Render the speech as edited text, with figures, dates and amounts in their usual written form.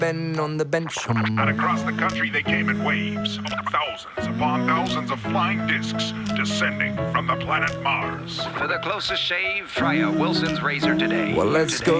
Ben on the bench. And across the country they came in waves. Thousands upon thousands of flying discs descending from the planet Mars. For the closest shave, try a Wilson's razor today. Well, let's go